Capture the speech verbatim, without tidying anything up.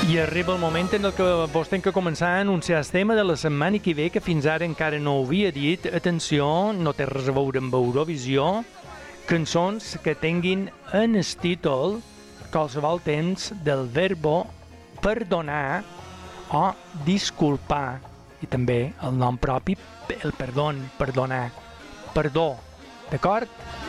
I arriba el moment en el que vos tenc que començar a anunciar el tema de la setmana que ve, que fins ara encara no ho havia dit. Atenció, no té res a veure amb Eurovisió. Cançons que tinguin en el títol qualsevol temps del verbo perdonar o disculpar. I també el nom propi, el perdó, perdonar. Perdó, d'acord?